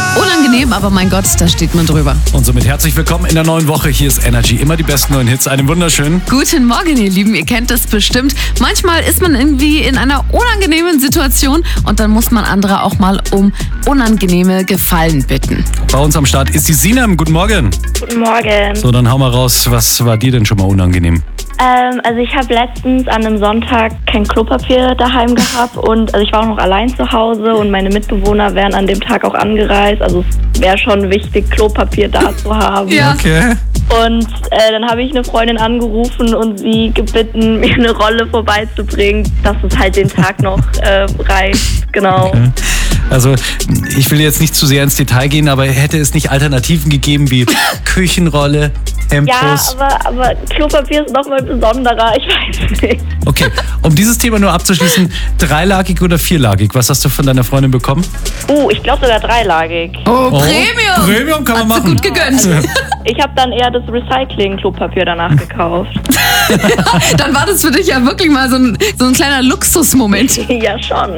Unangenehm, aber mein Gott, da steht man drüber. Und somit herzlich willkommen in der neuen Woche. Hier ist Energy. Immer die besten neuen Hits. Einen wunderschönen. Guten Morgen, ihr Lieben. Ihr kennt das bestimmt. Manchmal ist man irgendwie in einer unangenehmen Situation und dann muss man andere auch mal um unangenehme Gefallen bitten. Bei uns am Start ist die Sinam. Guten Morgen. Guten Morgen. So, dann hau mal raus. Was war dir denn schon mal unangenehm? Also ich habe letztens an einem Sonntag kein Klopapier daheim gehabt und also ich war auch noch allein zu Hause und meine Mitbewohner wären an dem Tag auch angereist. Also es wäre schon wichtig, Klopapier da zu haben. Ja. Okay. Und dann habe ich eine Freundin angerufen und sie gebeten, mir eine Rolle vorbeizubringen, dass es halt den Tag noch reicht. Genau. Okay. Also, ich will jetzt nicht zu sehr ins Detail gehen, aber hätte es nicht Alternativen gegeben wie Küchenrolle, Ja, Hemdbus? aber Klopapier ist nochmal besonderer, ich weiß nicht. Okay, um dieses Thema nur abzuschließen, dreilagig oder vierlagig? Was hast du von deiner Freundin bekommen? Ich glaube sogar dreilagig. Oh, Premium! Premium kann man Hast du machen. gut gegönnt. Ich habe dann eher das Recycling-Klopapier danach gekauft. Dann war das für dich ja wirklich mal so ein kleiner Luxusmoment. Ja, schon.